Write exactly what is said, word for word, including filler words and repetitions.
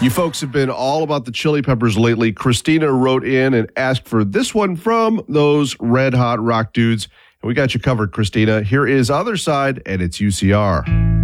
You folks have been all about the Chili Peppers lately. Christina wrote in and asked for this one from those red hot rock dudes. And we got you covered, Christina. Here is Other Side, and it's U C R.